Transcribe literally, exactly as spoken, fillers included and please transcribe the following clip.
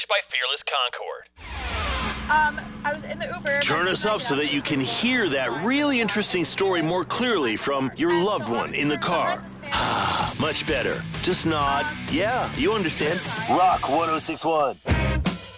by Fearless Concord. Um, I was in the Uber. Turn us up so that you can hear that really interesting story more clearly from your loved one in the car. Much better. Just nod. Yeah, you understand. Rock one oh six one.